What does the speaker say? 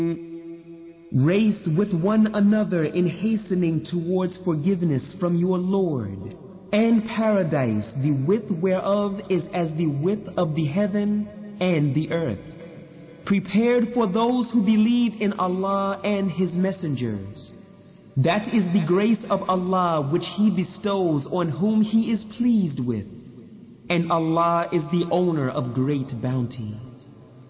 Race with one another in hastening towards forgiveness from your Lord, and paradise, the width whereof is as the width of the heaven and the earth, prepared for those who believe in Allah and His messengers. That is the grace of Allah which He bestows on whom He is pleased with, and Allah is the owner of great bounty.